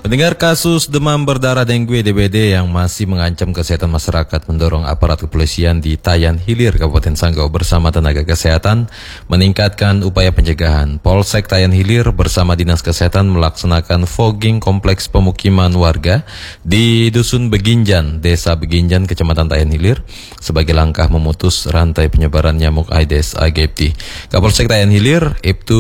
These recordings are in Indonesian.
Pendengar, kasus demam berdarah dengue DBD yang masih mengancam kesehatan masyarakat mendorong aparat kepolisian di Tayan Hilir, Kabupaten Sanggau bersama tenaga kesehatan meningkatkan upaya pencegahan. Polsek Tayan Hilir bersama Dinas Kesehatan melaksanakan fogging kompleks pemukiman warga di Dusun Beginjan, Desa Beginjan, Kecamatan Tayan Hilir sebagai langkah memutus rantai penyebaran nyamuk Aedes aegypti. Kapolsek Tayan Hilir, Ibtu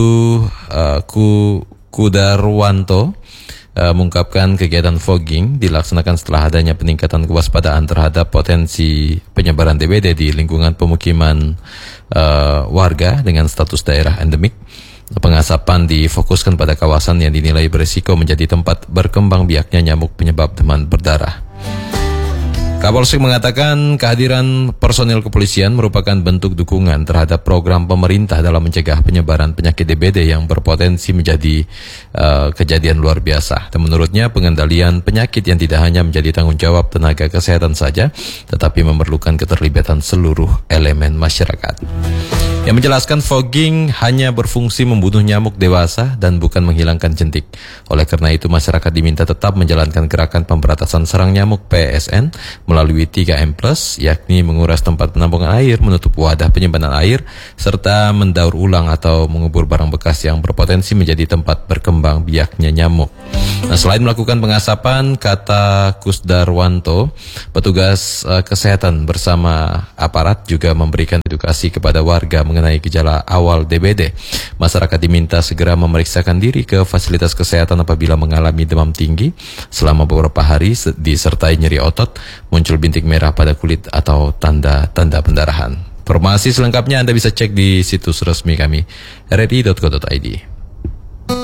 Kudarwanto mengungkapkan kegiatan fogging dilaksanakan setelah adanya peningkatan kewaspadaan terhadap potensi penyebaran DBD di lingkungan pemukiman warga dengan status daerah endemik. Pengasapan difokuskan pada kawasan yang dinilai berisiko menjadi tempat berkembang biaknya nyamuk penyebab demam berdarah. Kapolsek mengatakan kehadiran personil kepolisian merupakan bentuk dukungan terhadap program pemerintah dalam mencegah penyebaran penyakit DBD yang berpotensi menjadi kejadian luar biasa. Dan menurutnya pengendalian penyakit yang tidak hanya menjadi tanggung jawab tenaga kesehatan saja, tetapi memerlukan keterlibatan seluruh elemen masyarakat. Yang menjelaskan fogging hanya berfungsi membunuh nyamuk dewasa dan bukan menghilangkan jentik. Oleh karena itu masyarakat diminta tetap menjalankan gerakan pemberantasan serang nyamuk PSN melalui 3M+, yakni menguras tempat penampungan air, menutup wadah penyimpanan air, serta mendaur ulang atau mengubur barang bekas yang berpotensi menjadi tempat berkembang biaknya nyamuk. Nah, selain melakukan pengasapan, kata Kusdarwanto, petugas kesehatan bersama aparat juga memberikan edukasi kepada warga mengenai gejala awal DBD. Masyarakat diminta segera memeriksakan diri ke fasilitas kesehatan apabila mengalami demam tinggi selama beberapa hari disertai nyeri otot, muncul bintik merah pada kulit atau tanda-tanda pendarahan. Informasi selengkapnya Anda bisa cek di situs resmi kami rri.co.id.